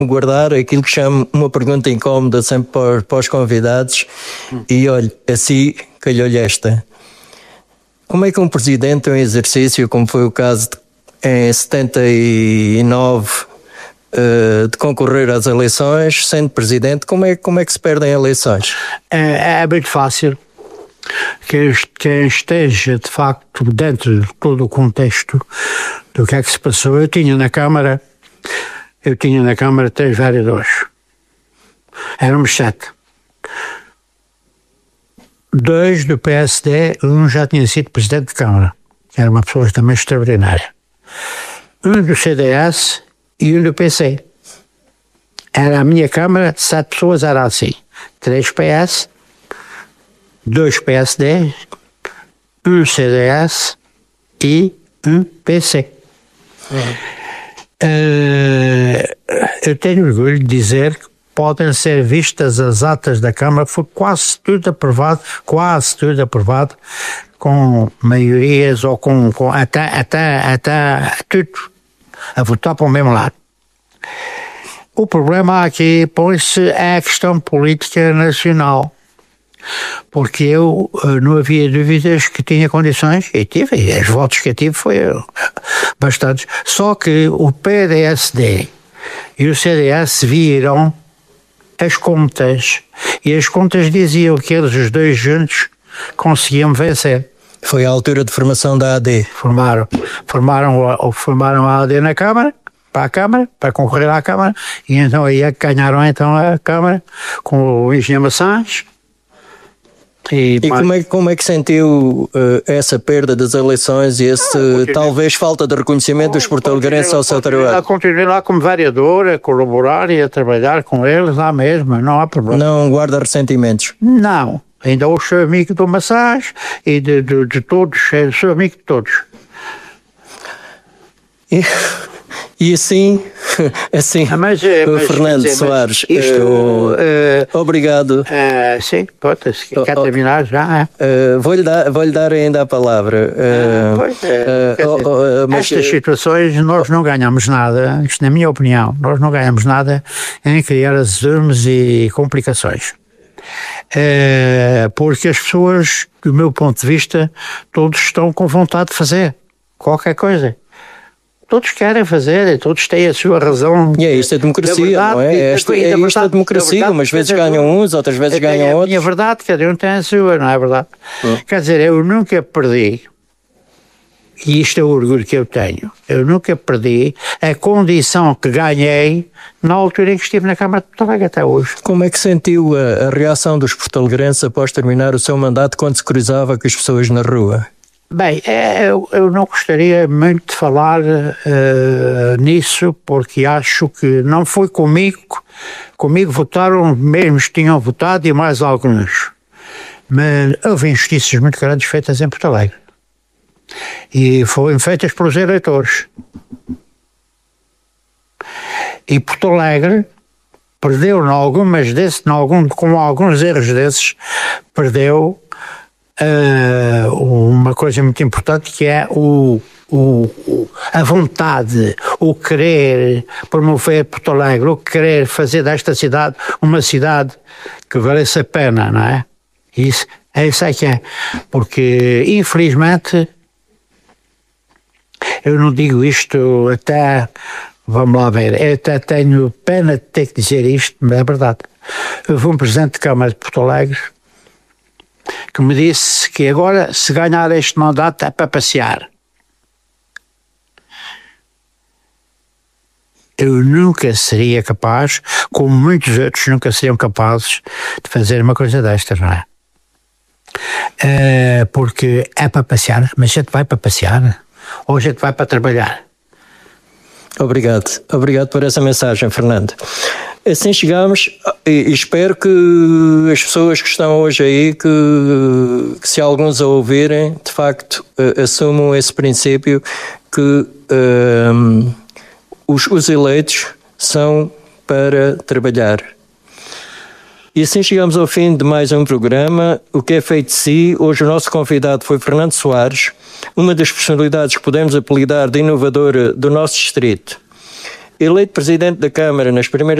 guardar aquilo que chamo uma pergunta incómoda sempre para os convidados. E olha, assim calhou-lhe esta. Como é que um presidente em exercício, como foi o caso em 79, de concorrer às eleições, sendo presidente, como é que se perdem eleições? É muito fácil. Quem esteja de facto dentro de todo o contexto do que é que se passou, eu tinha na Câmara 3 vereadores. Éramos 7. 2 do PSD, um já tinha sido presidente de Câmara, que era uma pessoa também extraordinária. Um do CDS e um do PC. Era a minha Câmara, 7 pessoas, era assim. 3 PS, 2 PSD, um CDS e um PC. Eu tenho orgulho de dizer que podem ser vistas as atas da Câmara, foi quase tudo aprovado, com maiorias ou com até tudo a votar para o mesmo lado. O problema aqui põe-se é a questão política nacional, porque eu não havia dúvidas que tinha condições, e tive, e os votos que eu tive foi bastantes, só que o PSD e o CDS viram as contas, e as contas diziam que eles, os dois juntos, conseguiam vencer. Foi a altura de formação da AD. Formaram a AD na Câmara, para concorrer à Câmara, e então aí é que ganharam então a Câmara com o engenheiro Maçãs. E como é que sentiu essa perda das eleições e talvez falta de reconhecimento dos porto-alegrenses ao seu trabalho? Continuei lá como vereador, a colaborar e a trabalhar com eles lá mesmo, não há problema. Não guarda ressentimentos? Não, ainda hoje sou amigo do Maçãs e de todos, sou amigo de todos. E assim Fernando Soares, obrigado. Sim, quer terminar já? Vou-lhe dar ainda a palavra. Estas situações nós não ganhamos nada, isto na minha opinião, nós não ganhamos nada em criar azedumes e complicações. Porque as pessoas, do meu ponto de vista, todos estão com vontade de fazer qualquer coisa. Todos querem fazer, todos têm a sua razão. E é isto a democracia, verdade, não é? Isto a democracia, umas vezes ganham uns, outras vezes ganham outros. E a verdade, cada um tem a sua, não é verdade? Quer dizer, eu nunca perdi, e isto é o orgulho que eu tenho, eu nunca perdi a condição que ganhei na altura em que estive na Câmara de Porto Alegre até hoje. Como é que sentiu a reação dos porto-alegrenses após terminar o seu mandato quando se cruzava com as pessoas na rua? Bem, eu não gostaria muito de falar nisso, porque acho que não foi comigo. Comigo votaram, mesmos que tinham votado e mais alguns. Mas houve injustiças muito grandes feitas em Porto Alegre. E foram feitas pelos eleitores. E Porto Alegre perdeu com alguns erros desses, perdeu uma coisa muito importante, que é a vontade, o querer promover Porto Alegre, o querer fazer desta cidade uma cidade que valesse a pena, não é? Isso é que é. Porque, infelizmente, eu não digo isto até, vamos lá ver, eu até tenho pena de ter que dizer isto, mas é verdade. Houve um presidente de Câmara de Porto Alegre que me disse que agora, se ganhar este mandato, é para passear. Eu nunca seria capaz, como muitos outros nunca seriam capazes, de fazer uma coisa destas, não é? Porque é para passear, mas a gente vai para passear, ou a gente vai para trabalhar. Obrigado por essa mensagem, Fernando. Assim chegamos, e espero que as pessoas que estão hoje aí, que se alguns a ouvirem, de facto assumam esse princípio que os eleitos são para trabalhar. E assim chegamos ao fim de mais um programa, O que é feito de si. Hoje o nosso convidado foi Fernando Soares, uma das personalidades que podemos apelidar de inovadora do nosso distrito. Eleito presidente da Câmara nas primeiras